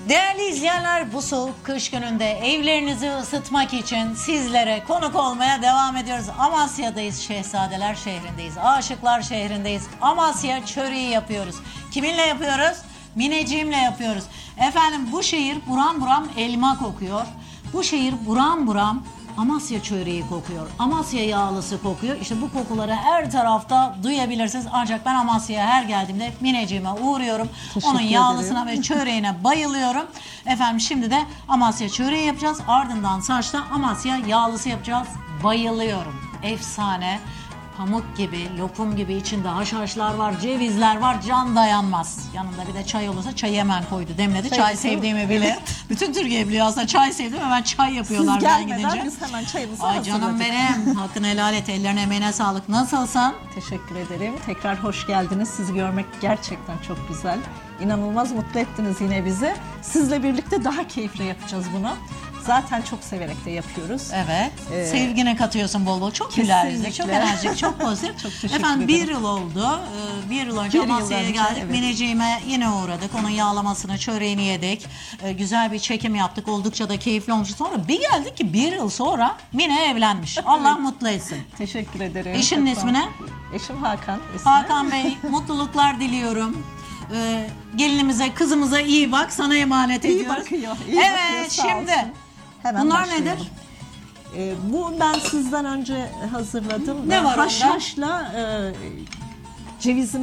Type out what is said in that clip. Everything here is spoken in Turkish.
Değerli izleyenler, bu soğuk kış gününde evlerinizi ısıtmak için sizlere konuk olmaya devam ediyoruz. Amasya'dayız, Şehzadeler şehrindeyiz, Aşıklar şehrindeyiz. Amasya çöreği yapıyoruz. Kiminle yapıyoruz? Mineciğimle yapıyoruz. Efendim, bu şehir buram buram elma kokuyor. Bu şehir buram buram Amasya çöreği kokuyor. Amasya yağlısı kokuyor. İşte bu kokuları her tarafta duyabilirsiniz. Ancak ben Amasya'ya her geldiğimde Mineciğime uğruyorum. Onun yağlısına ve çöreğine bayılıyorum. Efendim, şimdi de Amasya çöreği yapacağız. Ardından saçta Amasya yağlısı yapacağız. Bayılıyorum. Efsane. Pamuk gibi, lokum gibi, içinde haşhaşlar var, cevizler var, can dayanmaz. Yanında bir de çay olursa çayı hemen koydu, demledi. Çay sevdiğimi bilir. Bütün Türkiye biliyor aslında, çay sevdim, hemen çay yapıyorlar. Siz ben gelmeden gidince. biz hemen çayımızı Ay hazırladık. canım benim, hakkını helal et, ellerine emeğine sağlık. Nasılsın? Teşekkür ederim. Tekrar hoş geldiniz. Sizi görmek gerçekten çok güzel. İnanılmaz mutlu ettiniz yine bizi. Sizle birlikte daha keyifle yapacağız bunu. Zaten çok severek de yapıyoruz. Evet. Sevgine katıyorsun bol bol. Çok güler yüzlü, çok enerjik, çok pozitif. Çok teşekkür Efendim, ederim. bir yıl oldu. Bir yıl önce Bir yıl Amasya'ya önce, geldik. evet. Mineciğime yine uğradık. Onun yağlamasını, çöreğini yedik. Güzel bir çekim yaptık. Oldukça da keyifli olmuş. Sonra bir geldik ki bir yıl sonra Mine evlenmiş. Allah mutlu etsin. Teşekkür ederim. Eşinin Çok ismi ne? Eşim Hakan. ismi. Hakan Bey, mutluluklar diliyorum. Gelinimize, kızımıza iyi bak. Sana emanet İyi ediyoruz. bakıyor. iyi Evet, bakıyor, sağ şimdi olsun. Hemen bunlar başlayalım. nedir? Bu ben sizden önce hazırladım. Ne var onda? Haşhaşla cevizini